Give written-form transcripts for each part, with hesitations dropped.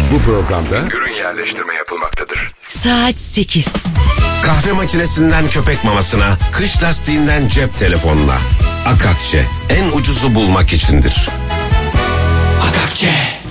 Bu programda ürün yerleştirme yapılmaktadır. Saat 8. Kahve makinesinden köpek mamasına, kış lastiğinden cep telefonuna. Akakçe, en ucuzu bulmak içindir. Akakçe.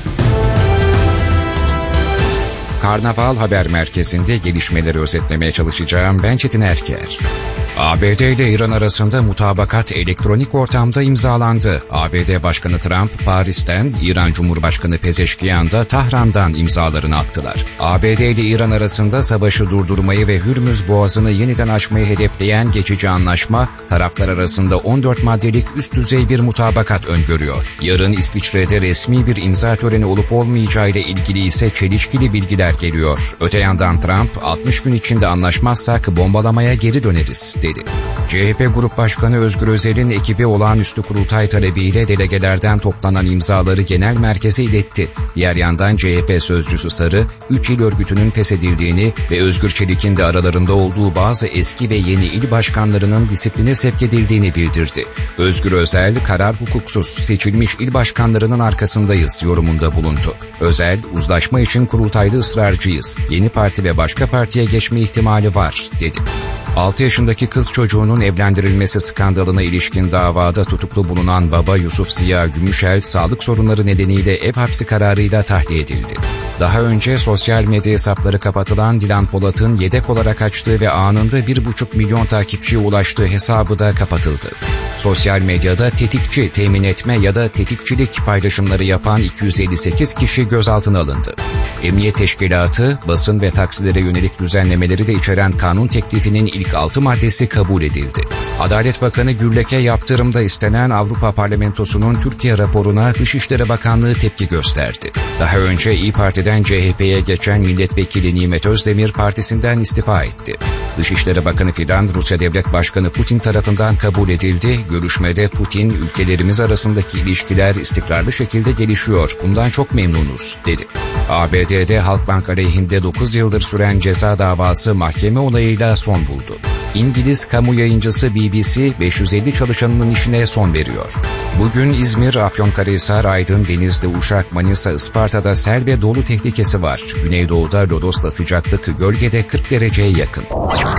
Karnaval Haber Merkezi'nde gelişmeleri özetlemeye çalışacağım. Ben Çetin Erker. ABD ile İran arasında mutabakat elektronik ortamda imzalandı. ABD Başkanı Trump, Paris'ten, İran Cumhurbaşkanı Pezeşkiyan da Tahran'dan imzalarını attılar. ABD ile İran arasında savaşı durdurmayı ve Hürmüz Boğazı'nı yeniden açmayı hedefleyen geçici anlaşma, taraflar arasında 14 maddelik üst düzey bir mutabakat öngörüyor. Yarın İsviçre'de resmi bir imza töreni olup olmayacağı ile ilgili ise çelişkili bilgiler geliyor. Öte yandan Trump, 60 gün içinde anlaşmazsak bombalamaya geri döneriz dedi. CHP Grup Başkanı Özgür Özel'in ekibi olağanüstü kurultay talebiyle delegelerden toplanan imzaları genel merkeze iletti. Diğer yandan CHP sözcüsü Sarı, 3 il örgütünün feshedildiğini ve Özgür Çelik'in de aralarında olduğu bazı eski ve yeni il başkanlarının disipline sevk edildiğini bildirdi. Özgür Özel, karar hukuksuz, seçilmiş il başkanlarının arkasındayız yorumunda bulundu. Özel, uzlaşma için kurultayda ısrarcıyız, yeni parti ve başka partiye geçme ihtimali var, dedi. 6 yaşındaki kız çocuğunun evlendirilmesi skandalına ilişkin davada tutuklu bulunan baba Yusuf Ziya Gümüşel, sağlık sorunları nedeniyle ev hapsi kararıyla tahliye edildi. Daha önce sosyal medya hesapları kapatılan Dilan Polat'ın yedek olarak açtığı ve anında 1,5 milyon takipçiye ulaştığı hesabı da kapatıldı. Sosyal medyada tetikçi temin etme ya da tetikçilik paylaşımları yapan 258 kişi gözaltına alındı. Emniyet Teşkilatı, basın ve taksilere yönelik düzenlemeleri de içeren kanun teklifinin ilk 6 maddesi kabul edildi. Adalet Bakanı Gürlek'e yaptırımda istenen Avrupa Parlamentosu'nun Türkiye raporuna Dışişleri Bakanlığı tepki gösterdi. Daha önce İYİ Parti'den CHP'ye geçen milletvekili Nimet Özdemir partisinden istifa etti. Dışişleri Bakanı Fidan, Rusya Devlet Başkanı Putin tarafından kabul edildi. Görüşmede Putin, ülkelerimiz arasındaki ilişkiler istikrarlı şekilde gelişiyor, bundan çok memnunuz, dedi. ABD'de Halkbank aleyhinde 9 yıldır süren ceza davası mahkeme onayıyla son buldu. İngiliz kamu yayıncısı BBC 550 çalışanının işine son veriyor. Bugün İzmir, Afyonkarahisar, Aydın, Denizli, Uşak, Manisa, Isparta'da sel ve dolu tehlikesi var. Güneydoğu'da lodosla sıcaklık gölgede 40 dereceye yakın.